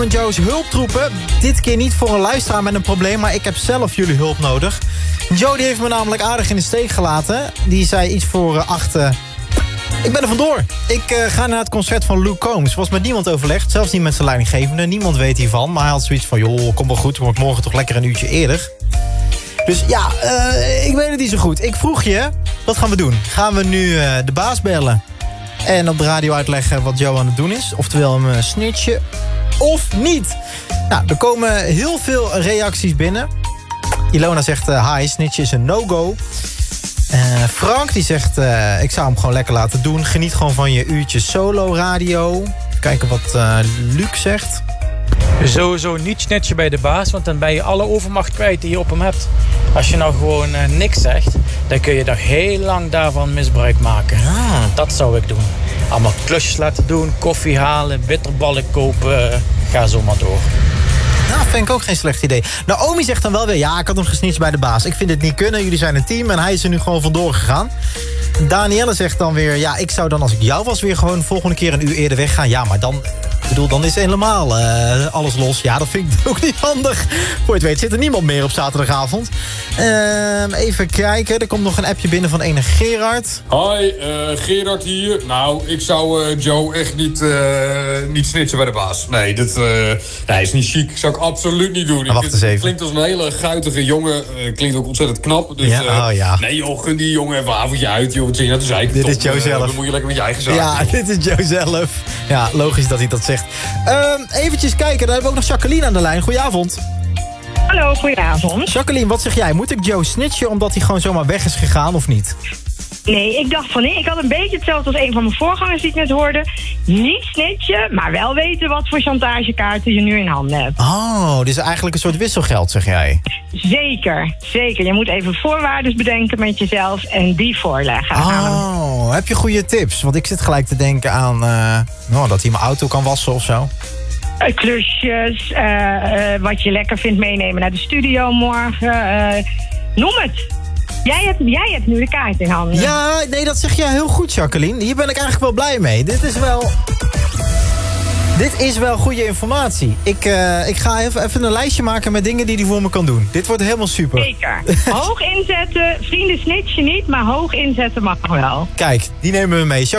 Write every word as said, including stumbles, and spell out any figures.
Joe's hulptroepen. Dit keer niet voor een luisteraar met een probleem, maar ik heb zelf jullie hulp nodig. Joe die heeft me namelijk aardig in de steek gelaten. Die zei iets voor uh, acht... Uh, ik ben er vandoor. Ik uh, ga naar het concert van Luke Combs. Was met niemand overlegd, zelfs niet met zijn leidinggevende. Niemand weet hiervan, maar hij had zoiets van... joh, kom wel goed, word morgen toch lekker een uurtje eerder. Dus ja, uh, ik weet het niet zo goed. Ik vroeg je, wat gaan we doen? Gaan we nu uh, de baas bellen en op de radio uitleggen wat Joe aan het doen is? Oftewel hem uh, snitchen of niet? Nou, er komen heel veel reacties binnen. Ilona zegt, uh, hi, snitchen is een no-go. Uh, Frank die zegt, uh, ik zou hem gewoon lekker laten doen. Geniet gewoon van je uurtje solo radio. Kijken wat uh, Luc zegt. Sowieso niet snitchen bij de baas, want dan ben je alle overmacht kwijt die je op hem hebt. Als je nou gewoon uh, niks zegt, dan kun je daar heel lang daarvan misbruik maken. Ah. Dat zou ik doen. Allemaal klusjes laten doen, koffie halen, bitterballen kopen. Uh, ga zo maar door. Nou, vind ik ook geen slecht idee. Naomi zegt dan wel weer, ja, ik had hem gesnitcht bij de baas. Ik vind het niet kunnen, jullie zijn een team en hij is er nu gewoon vandoor gegaan. Danielle zegt dan weer, ja, ik zou dan als ik jou was weer gewoon de volgende keer een uur eerder weggaan. Ja, maar dan, ik bedoel, dan is helemaal uh, alles los. Ja, dat vind ik ook niet handig. Voor je het weet zit er niemand meer op zaterdagavond. Uh, even kijken, er komt nog een appje binnen van ene Gerard. Hoi, uh, Gerard hier. Nou, ik zou uh, Joe echt niet, uh, niet snitchen bij de baas. Nee, dat uh, nee, is niet chic. Zou ik absoluut niet doen. Nou, wacht eens even. Klinkt als een hele guitige jongen. Uh, klinkt ook ontzettend knap. Dus, ja, uh, oh, ja. Nee joh, gun die jongen even een avondje uit. Joh, wat zing je nou te zeiken? Dit Tom, is Joe uh, zelf. Dan moet je lekker met je eigen zaak. Ja, joh. dit is Joe zelf. Ja, logisch dat hij dat zegt. Um, eventjes kijken, dan hebben we ook nog Jacqueline aan de lijn. Goedenavond. Hallo, goedenavond. Jacqueline, wat zeg jij? Moet ik Joe snitchen omdat hij gewoon zomaar weg is gegaan of niet? Nee, ik dacht van nee. Ik had een beetje hetzelfde als een van mijn voorgangers die ik net hoorde. Niet snitchen, maar wel weten wat voor chantagekaarten je nu in handen hebt. Oh, dus eigenlijk een soort wisselgeld, zeg jij? Zeker, zeker. Je moet even voorwaarden bedenken met jezelf en die voorleggen. Oh, heb je goede tips? Want ik zit gelijk te denken aan uh, nou, dat hij mijn auto kan wassen of zo. Uh, klusjes, uh, uh, wat je lekker vindt meenemen naar de studio morgen. Uh, noem het. Jij hebt, jij hebt nu de kaart in handen. Ja, nee, dat zeg jij heel goed, Jacqueline. Hier ben ik eigenlijk wel blij mee. Dit is wel... Dit is wel goede informatie. Ik, uh, ik ga even, even een lijstje maken met dingen die hij voor me kan doen. Dit wordt helemaal super. Zeker. Hoog inzetten. Vrienden snitchen niet, maar hoog inzetten mag wel. Kijk, die nemen we mee. Jacqueline.